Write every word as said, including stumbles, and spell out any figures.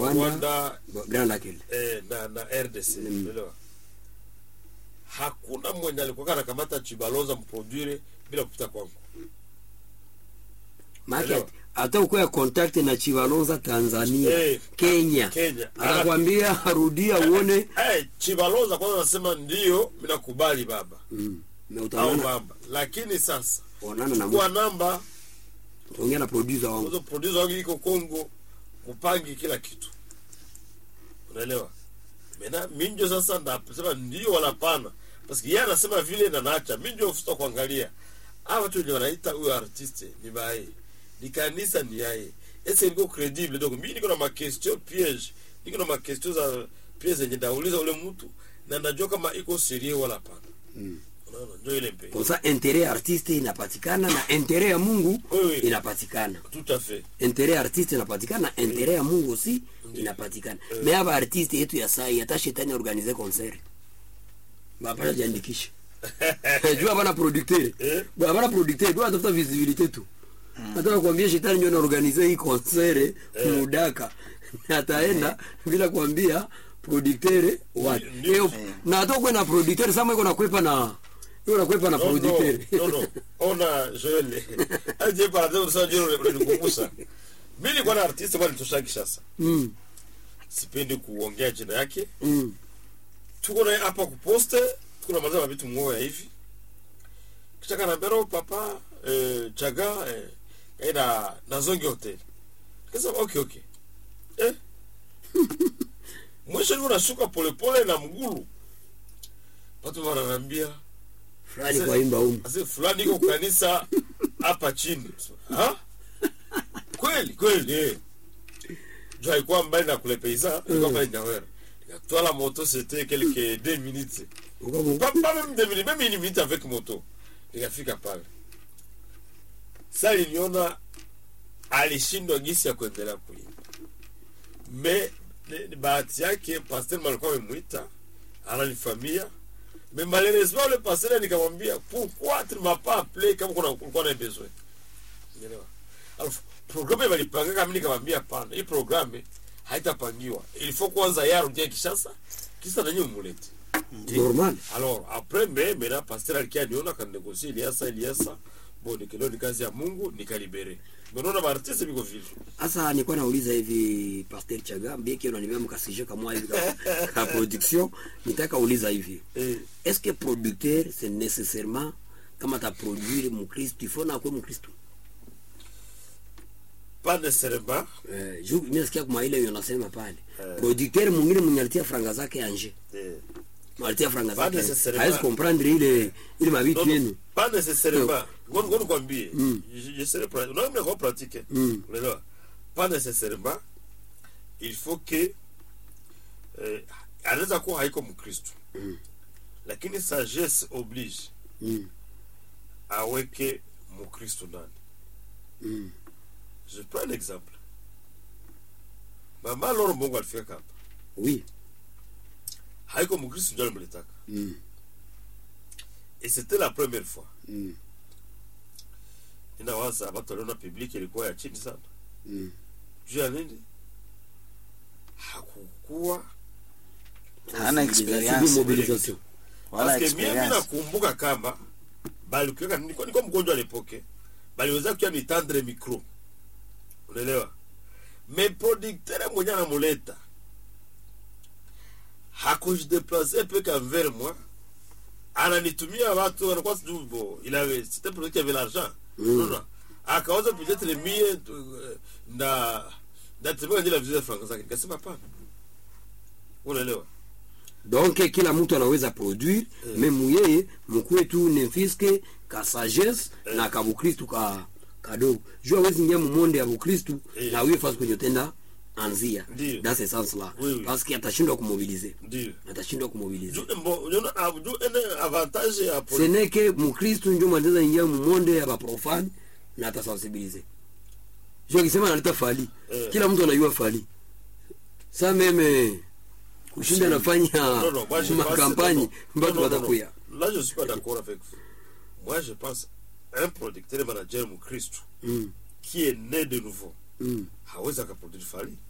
Rwanda, Grand Lake eh, na na R D C, unaelewa? Mm. Hakuna mwenye alikuwa anakamata Chibaloza mproduire bila kupita kwangu. Market hata uko ya contact na Chibaloza Tanzania, hey, Kenya. Kenya. Anakuambia arudia uone. Eh, hey, Chibaloza kwanza anasema ndio mimi nakubali baba. Mm. Na utaona baba. Lakini sasa onana na kwa namba tuongea na producer wangu. Ndio producer wangu yuko Kongo kupangi kila kitu. Unaelewa? Mena minjo sasa ndasema ndio wala pana. Parce que yeye anasema vile na naacha. Minjo ufuta kuangalia. Hawa watu ndio wanaita huyo artiste ni bae. Ni kanisa ni yeye. Ese niko credible donc mimi niko na ma question piège. Niko na ma question za piège zenye ndauliza ule mtu na najua kama iko serieux wala pana. Mm. Unaona ndio ile mpe. Kwa sababu intérêt artiste inapatikana na intérêt ya Mungu oui, oui. inapatikana. Tout à fait. Intérêt artiste inapatikana na intérêt ya Mungu aussi inapatikana. Mm. Mais hapa artiste yetu ya sai hata shetani organize concert. Baba jiandikisha. Jua bana producteur. Eh? Bana producteur doit atafuta visibilité tu. Nataka kuambia shetani ndio anaorganize hii concert mudaka. Ataenda bila kuambia producteur wapi. Na hata kwa na producteur sama iko na kwepa na iko na kwepa na no, producteur. No, no. Ona Joel. Aje para ndio sasa ndio unanikumbusha. Mimi nilikuwa na artiste bali tushaki sasa. Mm. Sipendi kuongea jina yake. Mm. Tuko na hapa kuposte, tuko na mazao vitu mmoja hivi. Kisha kana bero papa eh chaga eh enda na Zongi Hotel. Kasa okay okay. Eh? Mwisho niko nashuka pole pole na mgulu. Watu wananiambia fulani kwa imba huko. Ase fulani iko kanisa hapa chini. Ha? Kweli kweli eh. Jo haikuwa mbali na kule pesa, ilikuwa pale Nyawera. Toi la moto c'était quelques deux minutes. Pas, pas même deux minutes, même une minute avec moto. Nikafika pale. Sasa niliona alishindwa gisi ya kuendelea kuimba. Me ni bahati yake pastor alikuwa amemuita, ananifamia. Mais malheureusement le pasteur nikamwambia pourquoi tu m'as pas appelé kama kuna kulikuwa na besoin. Unaelewa? Alors programme walipanga kama nikamwambia pana. Hii programme haitapangiwa. Il faut kwanza yarudie Kishasa kisa nanyo mulete. Normal. Alors après mais mena pasteur alikia niona kan négocier Eliasa Eliasa bon nikelo ni kazi ya Mungu nikalibere. Unaona artiste biko vile. Sasa nilikuwa nauliza hivi Pasteur Chaga mbie kile unaniambia mkasije kama hivi ka production nitaka uliza hivi. Eh. Est-ce que producteur c'est nécessairement kama ta produire mon Christ il faut na kwa mon Christ? Pas nécessairement. Eh, je mimi sikia kama ile unasema pale. Eh. Producteur mwingine mwenye alitia franga zake anje. Eh. Alitia franga zake. Haiwezi comprendre ile ile mabitu yenu. Pas nécessairement. Gon gon kwambie. Mm. Je, je serai pratique. Non mais on pratique. Mm. Unaelewa? Pas nécessairement. Il faut que eh anaweza kuwa haiko Mkristo. Mm. Lakini sagesse oblige. Mm. Aweke Mkristo ndani. Mm. Je prends un exemple. Mama loro Mungu alifika hapa. Oui. Haiko Mkristo ndio alimleta. Mm. Et c'était la première fois. Mm. Inawaza watu waliona public ilikuwa ya chini sana. Mm. Juu ya nini? Hakukuwa hana experience mobilisation. Wala experience. Mimi nakumbuka kama bali kiweka niko niko mgonjwa alipoke. Bali weza kuwa ni tendre micro. Unaelewa? Mais producteur mwenye anamuleta hakujideplacer peka vers moi. Ananitumia watu wanakuwa sijubo. Il avait c'était pour qu'il y avait l'argent. Mm. Non non. Akaanza peut-être les mie na na tumia njia vizuri francs zake. Nikasema hapana. Unaelewa? Donc kila mtu anaweza produire eh. Même yeye mkwe tu nefiske ka sagesse eh. Na ka Bukristo ka kadogo. Jua wezi nyama monde ya Bukristo eh. Na wewe fasi kwenye tenda anzia. Dans ce sens là. Oui, oui. Parce qu'il atashindwa kumobiliser. Ndio. Atashindwa kumobiliser. Unaona abudu ene avantage ya Ce n'est que Mkristo ndio mwanaweza ingia monde ya ba profane na atasensibiliser. Jua kisema analeta fali. Eh. Kila mtu anajua fali. Ça même kushinda nafanya campagne mbatu watakuya. Là je suis pas d'accord avec vous. Moi je pense un producteur manager Mkristo mm. qui est né de nouveau. Mm. Hawezi akaproduire fali.